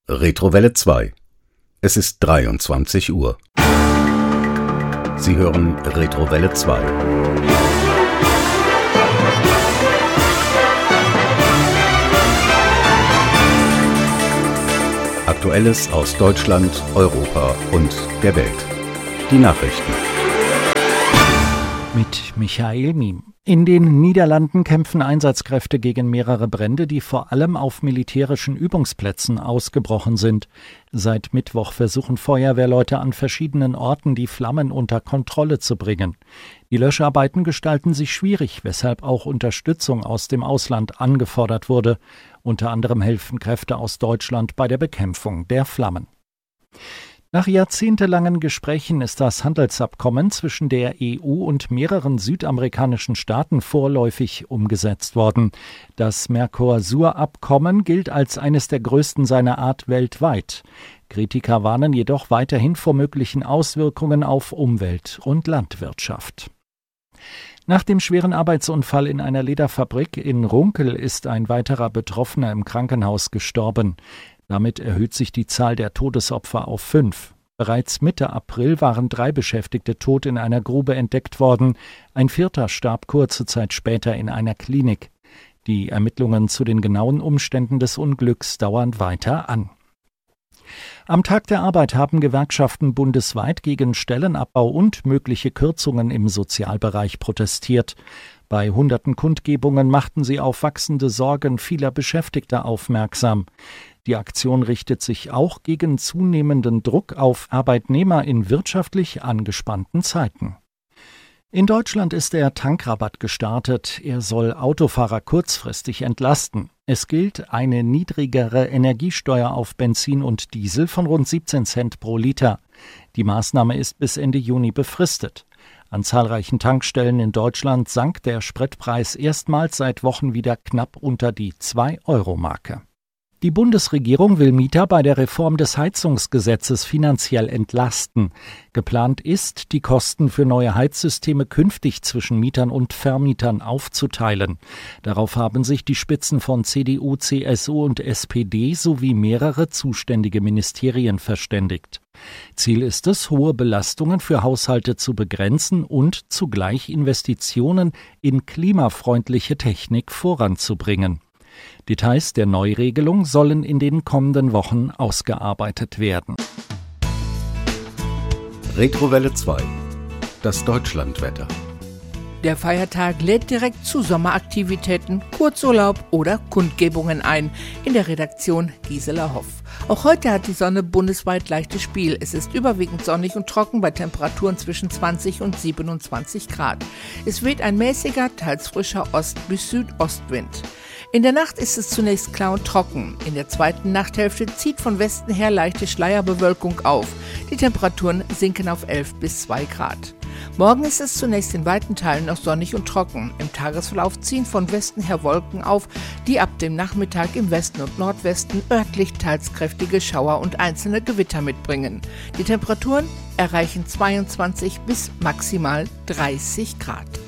Retrowelle 2. Es ist 23 Uhr. Sie hören Retrowelle 2. Aktuelles aus Deutschland, Europa und der Welt. Die Nachrichten. Mit Michael Miem. In den Niederlanden kämpfen Einsatzkräfte gegen mehrere Brände, die vor allem auf militärischen Übungsplätzen ausgebrochen sind. Seit Mittwoch versuchen Feuerwehrleute an verschiedenen Orten, die Flammen unter Kontrolle zu bringen. Die Löscharbeiten gestalten sich schwierig, weshalb auch Unterstützung aus dem Ausland angefordert wurde. Unter anderem helfen Kräfte aus Deutschland bei der Bekämpfung der Flammen. Nach jahrzehntelangen Gesprächen ist das Handelsabkommen zwischen der EU und mehreren südamerikanischen Staaten vorläufig umgesetzt worden. Das Mercosur-Abkommen gilt als eines der größten seiner Art weltweit. Kritiker warnen jedoch weiterhin vor möglichen Auswirkungen auf Umwelt und Landwirtschaft. Nach dem schweren Arbeitsunfall in einer Lederfabrik in Runkel ist ein weiterer Betroffener im Krankenhaus gestorben. Damit erhöht sich die Zahl der Todesopfer auf 5. Bereits Mitte April waren 3 Beschäftigte tot in einer Grube entdeckt worden. Ein 4. starb kurze Zeit später in einer Klinik. Die Ermittlungen zu den genauen Umständen des Unglücks dauern weiter an. Am Tag der Arbeit haben Gewerkschaften bundesweit gegen Stellenabbau und mögliche Kürzungen im Sozialbereich protestiert. Bei hunderten Kundgebungen machten sie auf wachsende Sorgen vieler Beschäftigter aufmerksam. Die Aktion richtet sich auch gegen zunehmenden Druck auf Arbeitnehmer in wirtschaftlich angespannten Zeiten. In Deutschland ist der Tankrabatt gestartet. Er soll Autofahrer kurzfristig entlasten. Es gilt eine niedrigere Energiesteuer auf Benzin und Diesel von rund 17 Cent pro Liter. Die Maßnahme ist bis Ende Juni befristet. An zahlreichen Tankstellen in Deutschland sank der Spritpreis erstmals seit Wochen wieder knapp unter die 2-Euro-Marke. Die Bundesregierung will Mieter bei der Reform des Heizungsgesetzes finanziell entlasten. Geplant ist, die Kosten für neue Heizsysteme künftig zwischen Mietern und Vermietern aufzuteilen. Darauf haben sich die Spitzen von CDU, CSU und SPD sowie mehrere zuständige Ministerien verständigt. Ziel ist es, hohe Belastungen für Haushalte zu begrenzen und zugleich Investitionen in klimafreundliche Technik voranzubringen. Details der Neuregelung sollen in den kommenden Wochen ausgearbeitet werden. Retrowelle 2. Das Deutschlandwetter. Der Feiertag lädt direkt zu Sommeraktivitäten, Kurzurlaub oder Kundgebungen ein. In der Redaktion Gisela Hoff. Auch heute hat die Sonne bundesweit leichtes Spiel. Es ist überwiegend sonnig und trocken bei Temperaturen zwischen 20 und 27 Grad. Es weht ein mäßiger, teils frischer Ost- bis Südostwind. In der Nacht ist es zunächst klar und trocken. In der zweiten Nachthälfte zieht von Westen her leichte Schleierbewölkung auf. Die Temperaturen sinken auf 11 bis 2 Grad. Morgen ist es zunächst in weiten Teilen noch sonnig und trocken. Im Tagesverlauf ziehen von Westen her Wolken auf, die ab dem Nachmittag im Westen und Nordwesten örtlich teils kräftige Schauer und einzelne Gewitter mitbringen. Die Temperaturen erreichen 22 bis maximal 30 Grad.